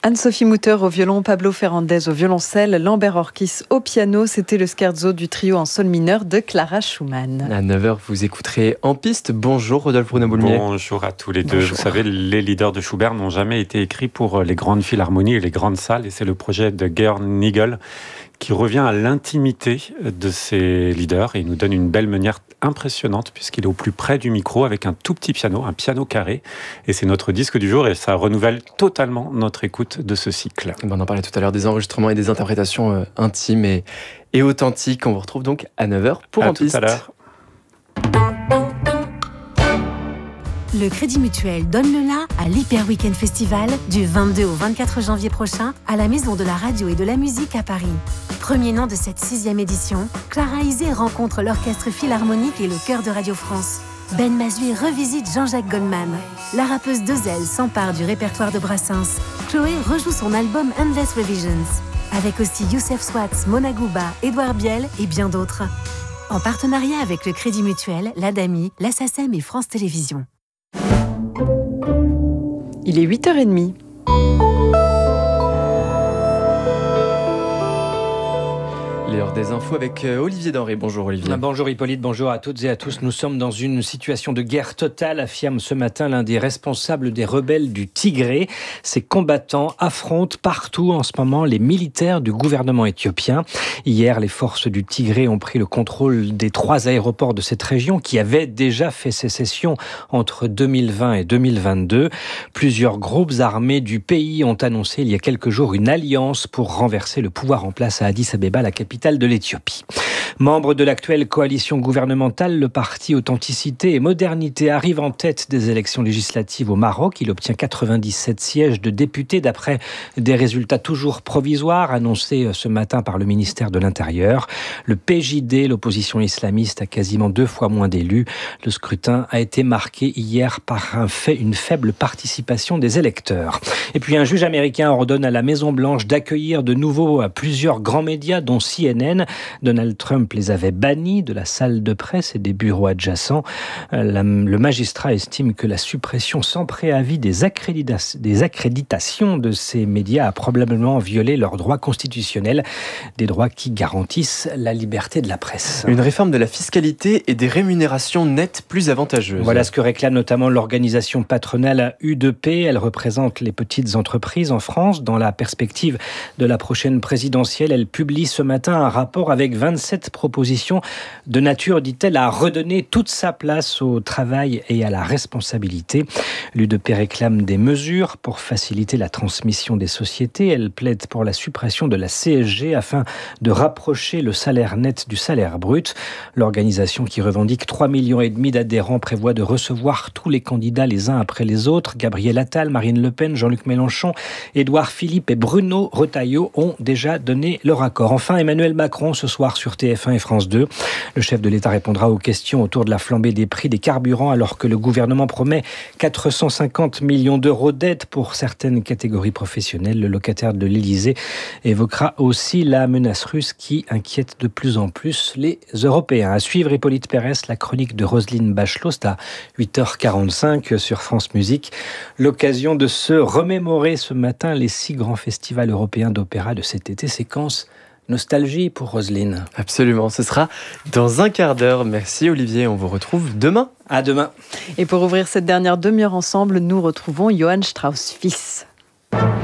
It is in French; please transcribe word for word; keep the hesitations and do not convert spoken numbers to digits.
Anne-Sophie Mutter au violon, Pablo Ferrandez au violoncelle, Lambert Orkis au piano. C'était le scherzo du trio en sol mineur de Clara Schumann. À neuf heures, vous écouterez En piste. Bonjour Rodolphe Bruno-Boulmier. Bonjour à tous les deux. Bonjour. Vous savez, les leaders de Schubert n'ont jamais été écrits pour les grandes philharmonies et les grandes salles. Et c'est le projet de Georg Nigel qui revient à l'intimité de ces leaders et il nous donne une belle manière impressionnante puisqu'il est au plus près du micro avec un tout petit piano, un piano carré. Et c'est notre disque du jour et ça renouvelle totalement notre écoute de ce cycle. On en parlait tout à l'heure des enregistrements et des interprétations euh, intimes et, et authentiques. On vous retrouve donc à neuf heures pour à En tout piste. À l'heure. Le Crédit Mutuel donne le la à l'Hyper Weekend Festival du vingt-deux au vingt-quatre janvier prochain à la Maison de la Radio et de la Musique à Paris. Premier nom de cette sixième édition, Clara Isé rencontre l'Orchestre Philharmonique et le Chœur de Radio France. Ben Mazui revisite Jean-Jacques Goldman. La rappeuse Dezel s'empare du répertoire de Brassens. Chloé rejoue son album Endless Revisions. Avec aussi Youssef Swatz, Mona Gouba, Édouard Biel et bien d'autres. En partenariat avec le Crédit Mutuel, l'Adami, la SACEM et France Télévisions. Il est huit heures trente. L'heure des infos avec Olivier Denré. Bonjour Olivier. Bonjour Hippolyte, bonjour à toutes et à tous. Nous sommes dans une situation de guerre totale, affirme ce matin l'un des responsables des rebelles du Tigré. Ces combattants affrontent partout en ce moment les militaires du gouvernement éthiopien. Hier, les forces du Tigré ont pris le contrôle des trois aéroports de cette région qui avaient déjà fait sécession entre deux mille vingt et deux mille vingt-deux. Plusieurs groupes armés du pays ont annoncé il y a quelques jours une alliance pour renverser le pouvoir en place à Addis Abeba, la capitale de l'Éthiopie. Membre de l'actuelle coalition gouvernementale, le parti Authenticité et Modernité arrive en tête des élections législatives au Maroc. Il obtient quatre-vingt-dix-sept sièges de députés d'après des résultats toujours provisoires annoncés ce matin par le ministère de l'Intérieur. Le P J D, l'opposition islamiste, a quasiment deux fois moins d'élus. Le scrutin a été marqué hier par un fait, une faible participation des électeurs. Et puis un juge américain ordonne à la Maison-Blanche d'accueillir de nouveau plusieurs grands médias, dont C N N. Donald Trump les avait bannis de la salle de presse et des bureaux adjacents. La, le magistrat estime que la suppression sans préavis des, accrédita- des accréditations de ces médias a probablement violé leurs droits constitutionnels, des droits qui garantissent la liberté de la presse. Une réforme de la fiscalité et des rémunérations nettes plus avantageuses. Voilà ce que réclame notamment l'organisation patronale U deux P. Elle représente les petites entreprises en France. Dans la perspective de la prochaine présidentielle, elle publie ce matin un rapport avec vingt-sept propositions de nature, dit-elle, à redonner toute sa place au travail et à la responsabilité. L'U deux P réclame des mesures pour faciliter la transmission des sociétés. Elle plaide pour la suppression de la C S G afin de rapprocher le salaire net du salaire brut. L'organisation, qui revendique trois millions et demi d'adhérents, prévoit de recevoir tous les candidats les uns après les autres. Gabriel Attal, Marine Le Pen, Jean-Luc Mélenchon, Édouard Philippe et Bruno Retailleau ont déjà donné leur accord. Enfin, Emmanuel Macron ce soir sur T F un et France deux. Le chef de l'État répondra aux questions autour de la flambée des prix des carburants alors que le gouvernement promet quatre cent cinquante millions d'euros d'aide pour certaines catégories professionnelles. Le locataire de l'Élysée évoquera aussi la menace russe qui inquiète de plus en plus les Européens. À suivre, Hippolyte Pérès, la chronique de Roselyne Bachelot, c'est à huit heures quarante-cinq sur France Musique. L'occasion de se remémorer ce matin les six grands festivals européens d'opéra de cet été. Séquence nostalgie pour Roselyne. Absolument, ce sera dans un quart d'heure. Merci Olivier, on vous retrouve demain. À demain. Et pour ouvrir cette dernière demi-heure ensemble, nous retrouvons Johann Strauss fils.